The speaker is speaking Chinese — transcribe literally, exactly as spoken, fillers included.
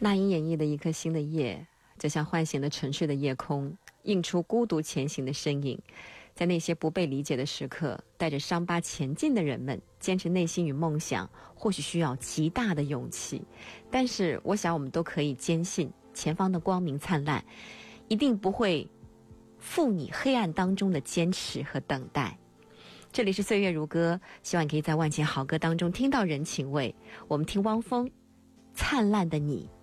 那英演绎的一颗新的夜，就像唤醒了沉睡的夜空，映出孤独前行的身影。在那些不被理解的时刻，带着伤疤前进的人们，坚持内心与梦想，或许需要极大的勇气。但是我想我们都可以坚信，前方的光明灿烂，一定不会负你黑暗当中的坚持和等待。这里是岁月如歌，希望你可以在万千好歌当中听到人情味。我们听汪峰《灿烂的你》。